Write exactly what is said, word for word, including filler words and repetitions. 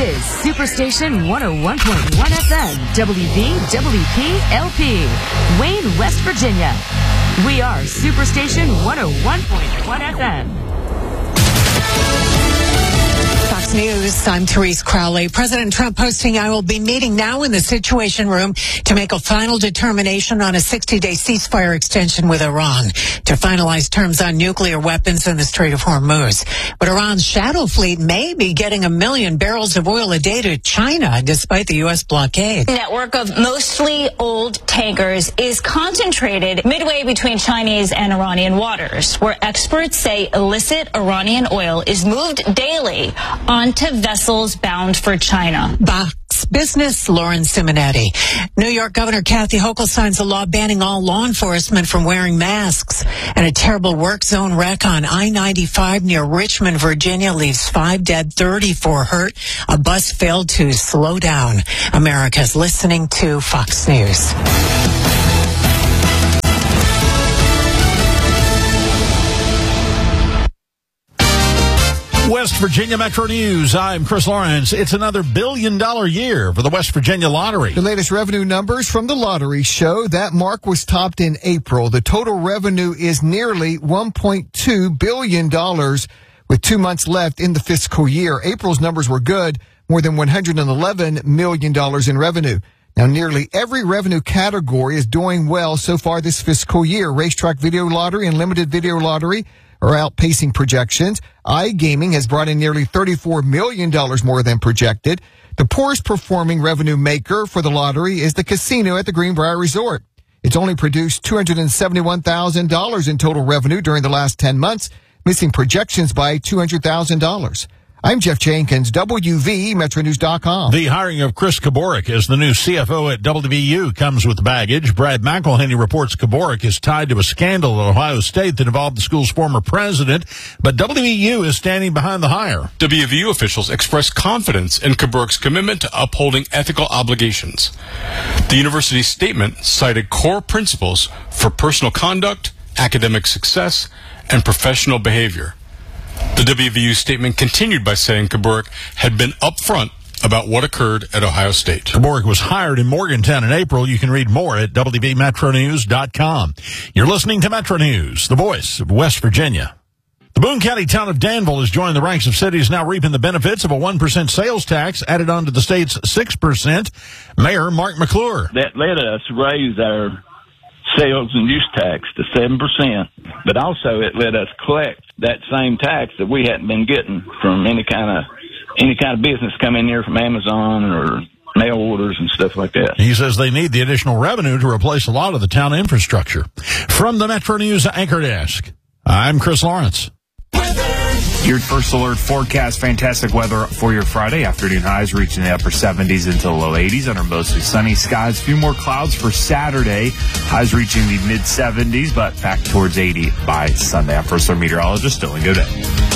is Superstation one oh one point one F M, W V W P L P, Wayne, West Virginia. We are Superstation one oh one point one F M. Fox News, I'm Therese Crowley. President Trump posting, I will be meeting now in the Situation Room to make a final determination on a sixty-day ceasefire extension with Iran to finalize terms on nuclear weapons in the Strait of Hormuz. But Iran's shadow fleet may be getting a million barrels of oil a day to China despite the U S blockade. A network of mostly old tankers is concentrated midway between Chinese and Iranian waters, where experts say illicit Iranian oil is moved daily onto vessels bound for China. Fox Business, Lauren Simonetti. New York Governor Kathy Hochul signs a law banning all law enforcement from wearing masks. And a terrible work zone wreck on I ninety-five near Richmond, Virginia leaves five dead, thirty-four hurt. A bus failed to slow down. America's listening to Fox News. West Virginia Metro News. I'm Chris Lawrence. It's another billion dollar year for the West Virginia Lottery. The latest revenue numbers from the lottery show that mark was topped in April. The total revenue is nearly one point two billion dollars with two months left in the fiscal year. April's numbers were good, more than one hundred eleven million dollars in revenue. Now, nearly every revenue category is doing well so far this fiscal year. Racetrack video lottery and limited video lottery are outpacing projections. iGaming has brought in nearly thirty-four million dollars more than projected. The poorest performing revenue maker for the lottery is the casino at the Greenbrier Resort. It's only produced two hundred seventy-one thousand dollars in total revenue during the last ten months, missing projections by two hundred thousand dollars. I'm Jeff Jenkins, W V Metro News dot com. The hiring of Chris Kaborik as the new C F O at W V U comes with baggage. Brad McElhenney reports Kaborik is tied to a scandal at Ohio State that involved the school's former president, but W V U is standing behind the hire. W V U officials expressed confidence in Kaborik's commitment to upholding ethical obligations. The university's statement cited core principles for personal conduct, academic success, and professional behavior. The W V U statement continued by saying Kaborik had been upfront about what occurred at Ohio State. Kaborik was hired in Morgantown in April. You can read more at W V Metro News dot com. You're listening to Metro News, the voice of West Virginia. The Boone County town of Danville has joined the ranks of cities now reaping the benefits of a one percent sales tax added on to the state's six percent. Mayor Mark McClure. That let us raise our sales and use tax to seven percent, but also it let us collect that same tax that we hadn't been getting from any kind of any kind of business coming here from Amazon or mail orders and stuff like that. He says they need the additional revenue to replace a lot of the town infrastructure. From the Metro News Anchor Desk, I'm Chris Lawrence. Your first alert forecast, fantastic weather for your Friday. Afternoon highs reaching the upper seventies into the low eighties under mostly sunny skies. A few more clouds for Saturday. Highs reaching the mid seventies, but back towards eighty by Sunday. I'm first alert meteorologist Dylan Godet.